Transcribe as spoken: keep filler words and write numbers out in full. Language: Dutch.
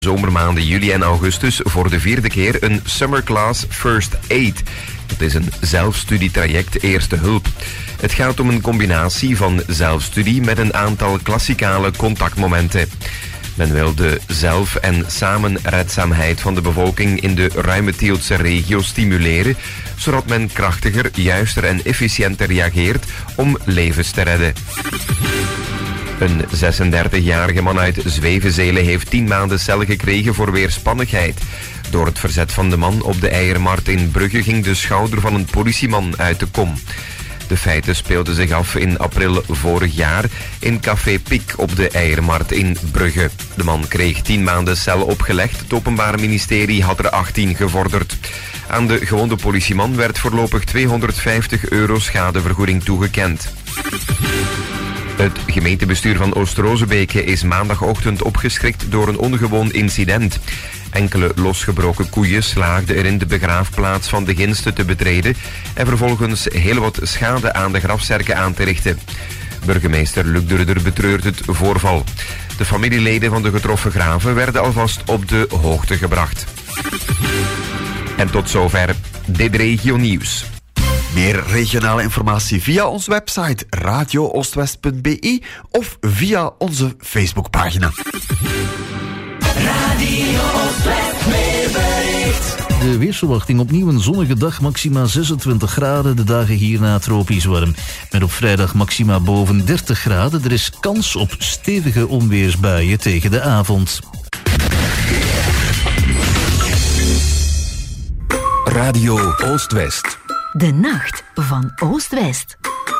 Zomermaanden juli en augustus voor de vierde keer een Summer Class First Aid. Dat is een zelfstudietraject eerste hulp. Het gaat om een combinatie van zelfstudie met een aantal klassikale contactmomenten. Men wil de zelf- en samenredzaamheid van de bevolking in de ruime Tieltse regio stimuleren, zodat men krachtiger, juister en efficiënter reageert om levens te redden. Een zesendertigjarige man uit Zwevenzelen heeft tien maanden cel gekregen voor weerspannigheid. Door het verzet van de man op de Eiermarkt in Brugge ging de schouder van een politieman uit de kom. De feiten speelden zich af in april vorig jaar in Café Pik op de Eiermarkt in Brugge. De man kreeg tien maanden cel opgelegd. Het Openbaar Ministerie had er achttien gevorderd. Aan de gewonde politieman werd voorlopig tweehonderdvijftig euro schadevergoeding toegekend. Het gemeentebestuur van Oost-Rozebeke is maandagochtend opgeschrikt door een ongewoon incident. Enkele losgebroken koeien slaagden erin de begraafplaats van de Ginste te betreden en vervolgens heel wat schade aan de grafzerken aan te richten. Burgemeester Luc Durder betreurt het voorval. De familieleden van de getroffen graven werden alvast op de hoogte gebracht. En tot zover dit regio nieuws. Meer regionale informatie via onze website radio oostwest punt b e of via onze Facebookpagina. Radio Oostwest weerbericht. De weersverwachting: opnieuw een zonnige dag, maxima zesentwintig graden, de dagen hierna tropisch warm. Met op vrijdag maxima boven dertig graden. Er is kans op stevige onweersbuien tegen de avond. Radio Oost-West. De nacht van Oost-West.